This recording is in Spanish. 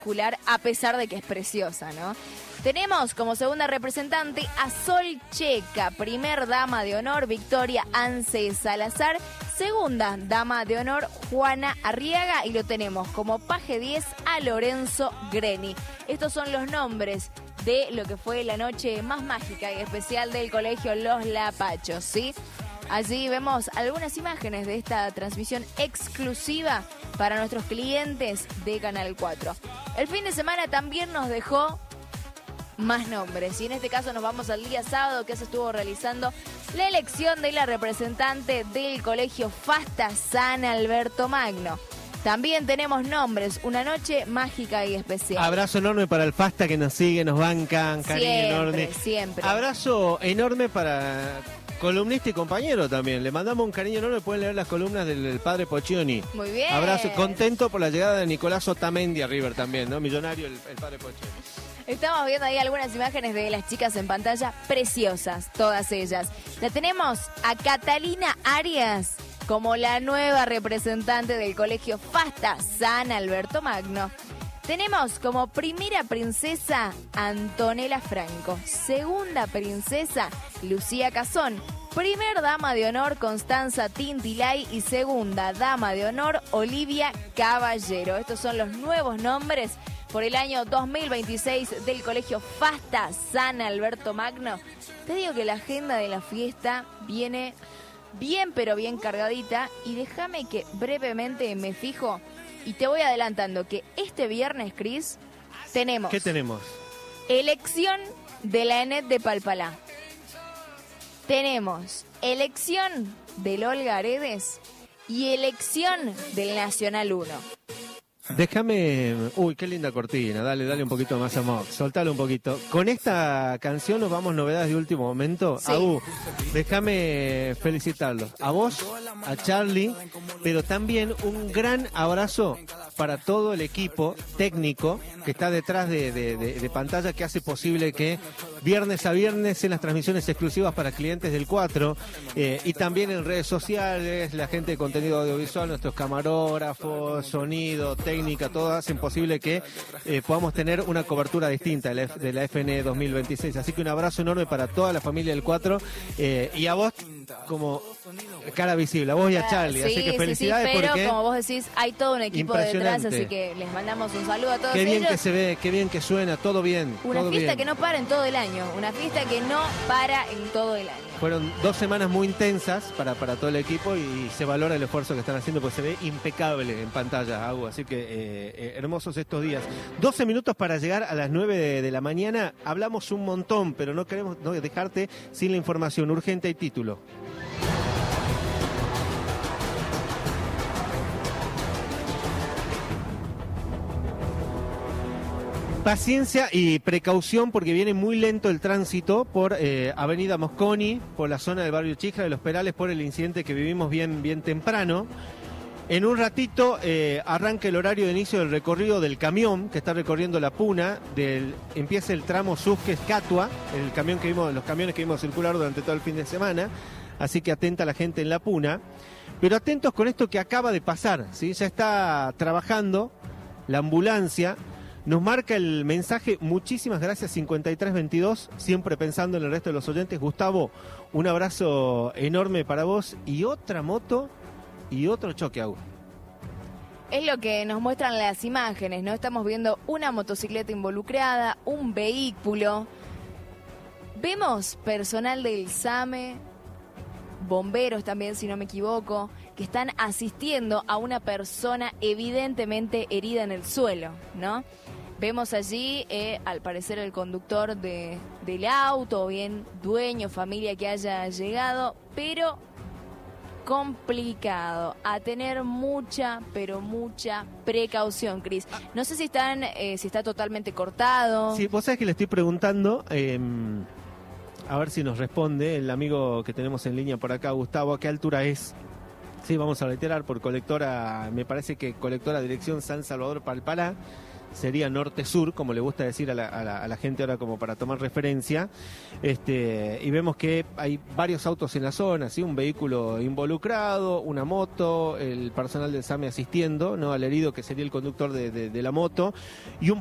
a pesar de que es preciosa, ¿no? Tenemos como segunda representante a Sol Checa, primer dama de honor Victoria Anse Salazar, segunda dama de honor Juana Arriaga y lo tenemos como paje 10 a Lorenzo Greni. Estos son los nombres de lo que fue la noche más mágica y especial del colegio Los Lapachos, ¿sí? Allí vemos algunas imágenes de esta transmisión exclusiva para nuestros clientes de Canal 4. El fin de semana también nos dejó más nombres y en este caso nos vamos al día sábado que se estuvo realizando la elección de la representante del colegio Fasta San Alberto Magno. También tenemos nombres, una noche mágica y especial. Abrazo enorme para el Fasta que nos sigue, nos bancan, cariño enorme. Siempre. Abrazo enorme para columnista y compañero también. Le mandamos un cariño enorme, pueden leer las columnas del padre Poccioni. Muy bien. Abrazo, contento por la llegada de Nicolás Otamendi a River también, ¿no? Millonario el padre Poccioni. Estamos viendo ahí algunas imágenes de las chicas en pantalla, preciosas, todas ellas. La tenemos a Catalina Arias como la nueva representante del colegio Fasta San Alberto Magno. Tenemos como primera princesa Antonella Franco, segunda princesa Lucía Cazón, primer dama de honor Constanza Tintilay y segunda dama de honor Olivia Caballero. Estos son los nuevos nombres por el año 2026 del colegio Fasta San Alberto Magno. Te digo que la agenda de la fiesta viene bien pero bien cargadita y déjame que brevemente me fijo y te voy adelantando que este viernes, Cris, tenemos... ¿Qué tenemos? Elección de la ENET de Palpalá. Tenemos elección del Olga Aredes y elección del Nacional 1. Déjame... Uy, qué linda cortina. Dale un poquito más amor. Soltalo un poquito. Con esta canción nos vamos novedades de último momento. Sí. Déjame felicitarlos. A vos, a Charlie, pero también un gran abrazo para todo el equipo técnico que está detrás de pantalla que hace posible que viernes a viernes en las transmisiones exclusivas para clientes del 4 y también en redes sociales, la gente de contenido audiovisual, nuestros camarógrafos, sonido, técnica, todo hacen posible que podamos tener una cobertura distinta de la FN 2026. Así que un abrazo enorme para toda la familia del 4 y a vos como cara visible, a vos y a Charlie. Sí, así que felicidades pero porque como vos decís, hay todo un equipo detrás, así que les mandamos un saludo a todos ellos. Qué bien que se ve, qué bien que suena, todo bien. Una todo fiesta bien. que no para en todo el año, una fiesta que no para en todo el año. Fueron 2 semanas muy intensas para todo el equipo y se valora el esfuerzo que están haciendo porque se ve impecable en pantalla, Agu. Así que hermosos estos días. 12 minutos para llegar a las 9 de la mañana. Hablamos un montón, pero no queremos dejarte sin la información urgente y título. Paciencia y precaución porque viene muy lento el tránsito por Avenida Mosconi, por la zona del barrio Chijra de Los Perales, por el incidente que vivimos bien temprano. En un ratito arranca el horario de inicio del recorrido del camión que está recorriendo la Puna, empieza el tramo Susques-Catua, los camiones que vimos circular durante todo el fin de semana, así que atenta a la gente en la Puna. Pero atentos con esto que acaba de pasar, ¿sí? Ya está trabajando la ambulancia. Nos marca el mensaje, muchísimas gracias 5322, siempre pensando en el resto de los oyentes. Gustavo, un abrazo enorme para vos y otra moto y otro choque, Agu. Es lo que nos muestran las imágenes, ¿no? Estamos viendo una motocicleta involucrada, un vehículo. Vemos personal del SAME, bomberos también, si no me equivoco, que están asistiendo a una persona evidentemente herida en el suelo, ¿no? Vemos allí, al parecer, el conductor del auto, o bien dueño, familia que haya llegado, pero complicado. A tener mucha, pero mucha precaución, Cris. No sé si está totalmente cortado. Sí, vos sabés que le estoy preguntando, a ver si nos responde el amigo que tenemos en línea por acá, Gustavo, ¿a qué altura es? Sí, vamos a reiterar por colectora, me parece que colectora dirección San Salvador Palpalá. sería norte-sur, como le gusta decir a la gente ahora como para tomar referencia, y vemos que hay varios autos en la zona, ¿sí? Un vehículo involucrado, una moto, el personal del SAME asistiendo, ¿no? Al herido que sería el conductor de la moto, y un